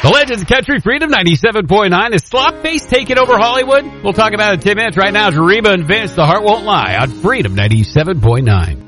The Legends of Country, Freedom 97.9. Is Slopface taking over Hollywood? We'll talk about it in 10 minutes. Right now, it's Reba and Vince, The Heart Won't Lie on Freedom 97.9.